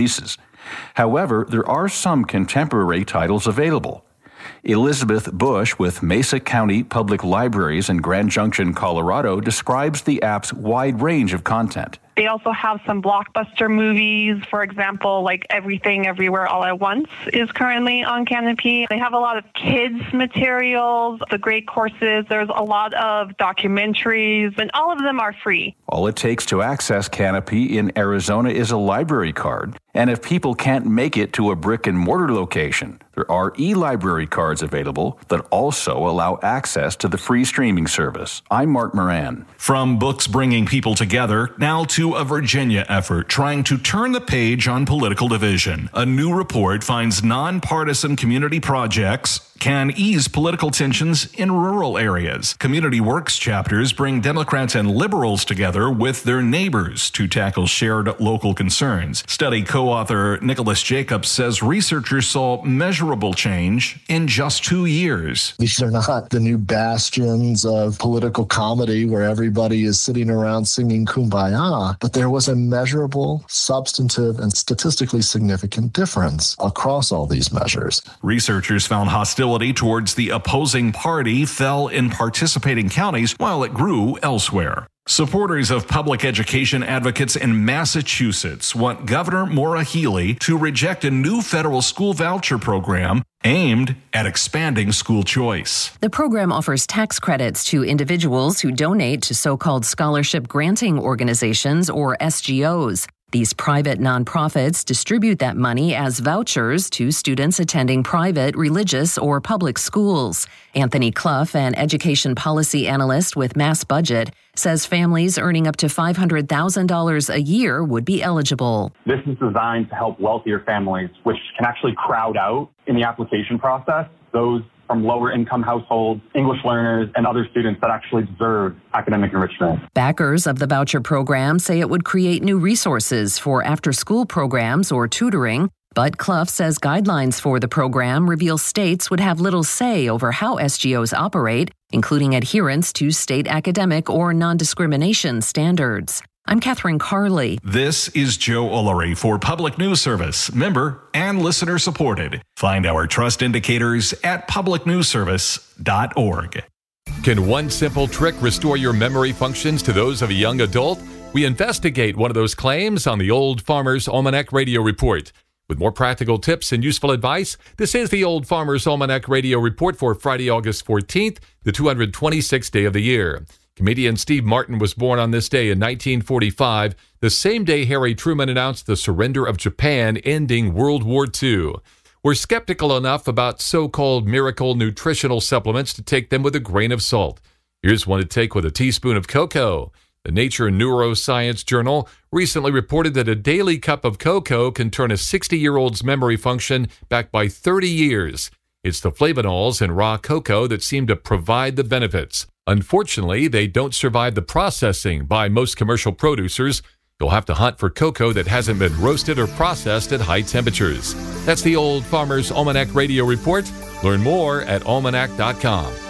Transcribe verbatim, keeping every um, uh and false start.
releases. However, there are some contemporary titles available. Elizabeth Bush with Mesa County Public Libraries in Grand Junction, Colorado, describes the app's wide range of content. They also have some blockbuster movies, for example, like Everything Everywhere All at Once is currently on Canopy. They have a lot of kids' materials, the great courses. There's a lot of documentaries, and all of them are free. All it takes to access Canopy in Arizona is a library card. And if people can't make it to a brick and mortar location, there are e-library cards available that also allow access to the free streaming service. I'm Mark Moran. From books bringing people together, now to a Virginia effort trying to turn the page on political division. A new report finds nonpartisan community projects can ease political tensions in rural areas. Community Works chapters bring Democrats and liberals together with their neighbors to tackle shared local concerns. Study co-author Nicholas Jacobs says researchers saw measurable change in just two years. These are not the new bastions of political comedy where everybody is sitting around singing Kumbaya, but there was a measurable, substantive, and statistically significant difference across all these measures. Researchers found hostility towards the opposing party fell in participating counties while it grew elsewhere. Supporters of public education advocates in Massachusetts want Governor Maura Healey to reject a new federal school voucher program aimed at expanding school choice. The program offers tax credits to individuals who donate to so-called scholarship granting organizations, or S G Os. These private nonprofits distribute that money as vouchers to students attending private, religious, or public schools. Anthony Clough, an education policy analyst with Mass Budget, says families earning up to five hundred thousand dollars a year would be eligible. This is designed to help wealthier families, which can actually crowd out in the application process those from lower income households, English learners, and other students that actually deserve academic enrichment. Backers of the voucher program say it would create new resources for after-school programs or tutoring, but Clough says guidelines for the program reveal states would have little say over how S G Os operate, including adherence to state academic or non-discrimination standards. I'm Catherine Carley. This is Joe Ullery for Public News Service, member and listener supported. Find our trust indicators at public news service dot org. Can one simple trick restore your memory functions to those of a young adult? We investigate one of those claims on the Old Farmer's Almanac Radio Report. With more practical tips and useful advice, this is the Old Farmer's Almanac Radio Report for Friday, August fourteenth, the two hundred twenty-sixth day of the year. Comedian Steve Martin was born on this day in nineteen forty-five, the same day Harry Truman announced the surrender of Japan, ending World War Two. We're skeptical enough about so-called miracle nutritional supplements to take them with a grain of salt. Here's one to take with a teaspoon of cocoa. The Nature Neuroscience Journal recently reported that a daily cup of cocoa can turn a sixty-year-old's memory function back by thirty years. It's the flavonols in raw cocoa that seem to provide the benefits. Unfortunately, they don't survive the processing by most commercial producers. You'll have to hunt for cocoa that hasn't been roasted or processed at high temperatures. That's the Old Farmer's Almanac Radio Report. Learn more at almanac dot com.